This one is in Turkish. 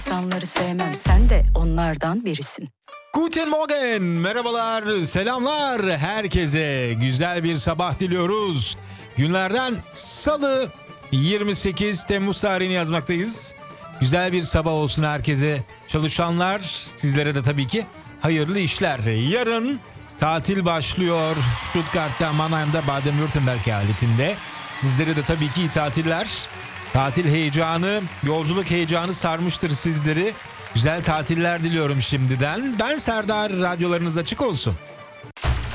İnsanları sevmem, sen de onlardan birisin. Guten Morgen, merhabalar, selamlar herkese. Güzel bir sabah diliyoruz. Günlerden Salı 28 Temmuz tarihini yazmaktayız. Güzel bir sabah olsun herkese. Çalışanlar, sizlere de tabii ki hayırlı işler. Yarın tatil başlıyor Stuttgart'ta, Mannheim'da, Baden-Württemberg eyaletinde. Sizlere de tabii ki iyi tatiller. Tatil heyecanı, yolculuk heyecanı sarmıştır sizleri. Güzel tatiller diliyorum şimdiden. Ben Serdar, radyolarınız açık olsun.